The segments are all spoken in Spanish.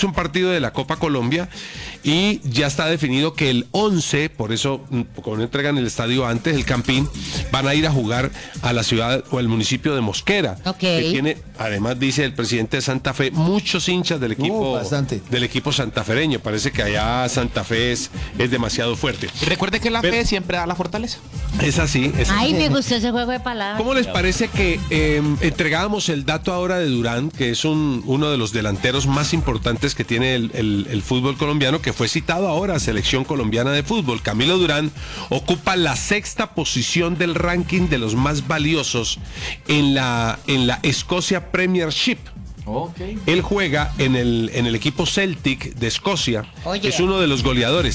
es un partido de la Copa Colombia y ya está definido que el 11, por eso como no entregan el estadio antes, el Campín, van a ir a jugar a la ciudad o al municipio de Mosquera, que tiene, además dice el presidente de Santa Fe, muchos hinchas del equipo santafereño. Parece que allá Santa Fe es demasiado fuerte. Y recuerde que la fe siempre da la fortaleza. Es así. Ay, me gustó ese juego de palabras. ¿Cómo les parece que entregábamos el dato ahora de Durán, que es uno de los delanteros más importantes que tiene el fútbol colombiano, que fue citado ahora a Selección Colombiana de Fútbol? Camilo Durán ocupa la 6ª posición del ranking de los más valiosos en la Escocia Premiership. Okay. Él juega en el equipo Celtic de Escocia. Oye. Es uno de los goleadores.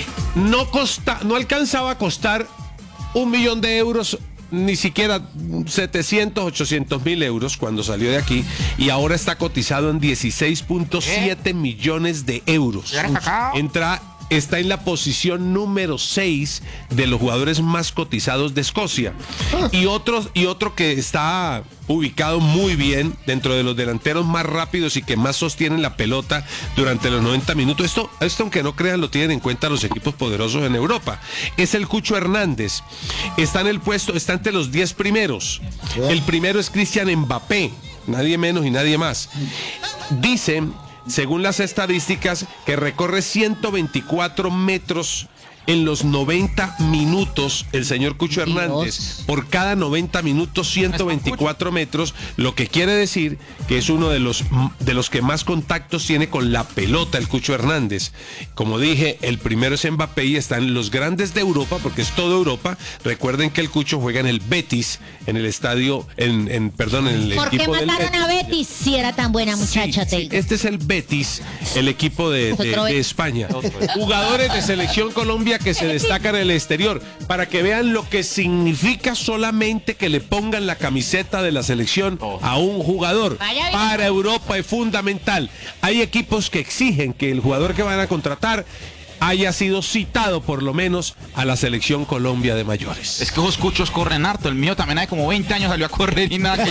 No alcanzaba a costar 1 millón de euros, ni siquiera 700, 800 mil euros cuando salió de aquí, y ahora está cotizado en 16.7 millones de euros. Está en la posición número 6 de los jugadores más cotizados de Escocia. Y otro que está ubicado muy bien dentro de los delanteros más rápidos y que más sostienen la pelota durante los 90 minutos. Esto aunque no crean, lo tienen en cuenta los equipos poderosos en Europa. Es el Cucho Hernández. Está entre los 10 primeros. El primero es Kylian Mbappé, nadie menos y nadie más. Dicen, según las estadísticas, que recorre 124 metros en los 90 minutos el señor Cucho Hernández. Por cada 90 minutos 124 metros, lo que quiere decir que es uno de los que más contactos tiene con la pelota el Cucho Hernández. Como dije, el primero es Mbappé y están los grandes de Europa, porque es toda Europa. Recuerden que el Cucho juega en el Betis, en el estadio, en el ¿Por equipo qué del mataron a Betis si era tan buena muchacha? Sí, este es el Betis, el equipo de España. Jugadores de Selección Colombia que se destacan en el exterior, para que vean lo que significa solamente que le pongan la camiseta de la selección a un jugador. Para Europa es fundamental. Hay equipos que exigen que el jugador que van a contratar haya sido citado por lo menos a la Selección Colombia de mayores. Es que esos cuchos corren harto. El mío también hay como 20 años salió a correr y nada que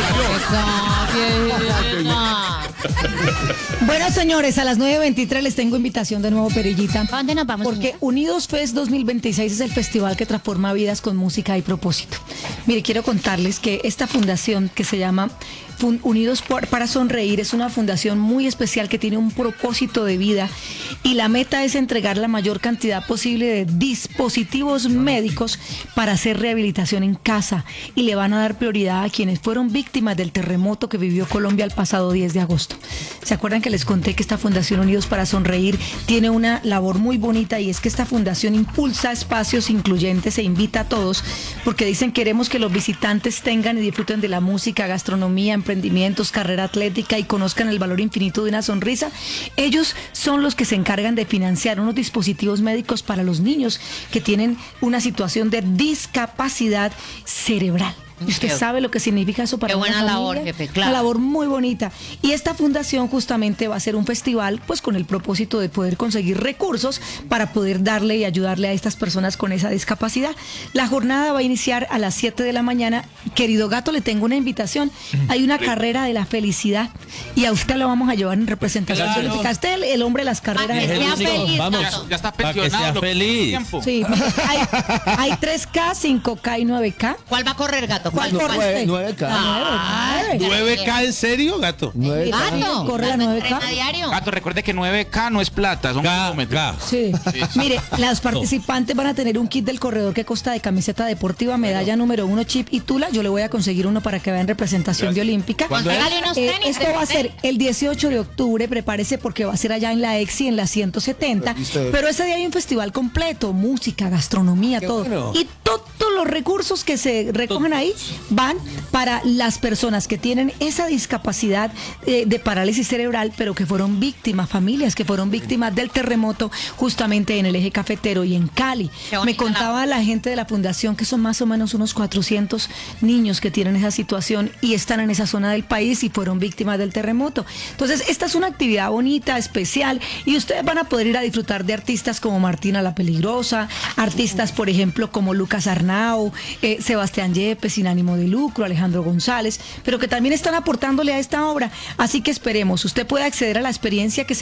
Bueno, señores, a las 9:23 les tengo invitación de nuevo, Perillita. ¿Dónde nos vamos? Porque Unidos Fest 2026 es el festival que transforma vidas con música y propósito. Mire, quiero contarles que esta fundación que se llama Unidos para Sonreír es una fundación muy especial que tiene un propósito de vida y la meta es entregar la mayor cantidad posible de dispositivos médicos para hacer rehabilitación en casa, y le van a dar prioridad a quienes fueron víctimas del terremoto que vivió Colombia el pasado 10 de agosto. ¿Se acuerdan que les conté que esta Fundación Unidos para Sonreír tiene una labor muy bonita, y es que esta fundación impulsa espacios incluyentes e invita a todos, porque dicen: queremos que los visitantes tengan y disfruten de la música, gastronomía, emprendimientos, carrera atlética y conozcan el valor infinito de una sonrisa? Ellos son los que se encargan de financiar unos dispositivos médicos para los niños que tienen una situación de discapacidad cerebral. Usted sabe lo que significa eso para una familia. Qué buena labor, jefe, claro. Una labor muy bonita. Y esta fundación justamente va a hacer un festival, pues con el propósito de poder conseguir recursos para poder darle y ayudarle a estas personas con esa discapacidad. La jornada va a iniciar a las 7 de la mañana. Querido Gato, le tengo una invitación. Hay una carrera de la felicidad y a usted lo vamos a llevar en representación olímpica. Usted el hombre de las carreras. Que sea feliz, vamos, ya está para que pensionado. sea feliz. Sí, hay 3K, 5K y 9K. ¿Cuál va a correr, Gato? ¿Cuál ¿Cuál? corre usted? 9K. Ay, 9K, ¿en serio, Gato? 9K. Gato, ¿Corre la 9K? entrena diario. Gato, recuerde que 9K no es plata, son kilómetros. Sí. Mire, los participantes van a tener un kit del corredor que consta de camiseta deportiva, medalla número 1, chip y tula. Yo le voy a conseguir uno para que vea en representación de Olímpica. Regale unos tenis. Esto va a ser el 18 de octubre, prepárese porque va a ser allá en la EXI, en la 170. Pero ese día hay un festival completo, música, gastronomía, Qué todo. bueno. Y todos los recursos que se recogen ahí van para las personas que tienen esa discapacidad de parálisis cerebral, pero que fueron víctimas, familias que fueron víctimas del terremoto justamente en el eje cafetero y en Cali. Me contaba la gente de la fundación que son más o menos unos 400 niños que tienen esa situación y están en esa zona del país y fueron víctimas del terremoto. Entonces, esta es una actividad bonita, especial, y ustedes van a poder ir a disfrutar de artistas como Martina la Peligrosa, artistas, por ejemplo, como Lucas Arnau, Sebastián Yepes, Sin Ánimo de Lucro, Alejandro González, pero que también están aportándole a esta obra. Así que esperemos, usted puede acceder a la experiencia que se